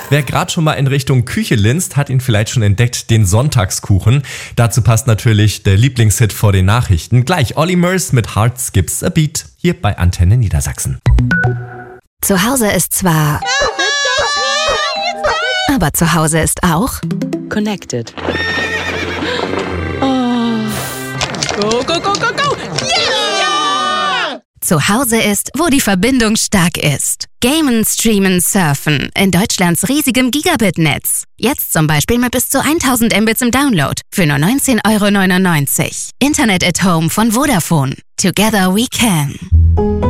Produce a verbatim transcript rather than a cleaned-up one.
Wer gerade schon mal in Richtung Küche linst, hat ihn vielleicht schon entdeckt, den Sonntagskuchen. Dazu passt natürlich der Lieblingshit vor den Nachrichten. Gleich Olly Murs mit Heart Skips a Beat, hier bei Antenne Niedersachsen. Zu Hause ist zwar... aber zu Hause ist auch... Connected. Oh. Go, go, go, go, go! Yeah! Zu Hause ist, wo die Verbindung stark ist. Gamen, streamen, surfen in Deutschlands riesigem Gigabit-Netz. Jetzt zum Beispiel mit bis zu tausend Mbits im Download für nur neunzehn Euro neunundneunzig. Internet at Home von Vodafone. Together we can.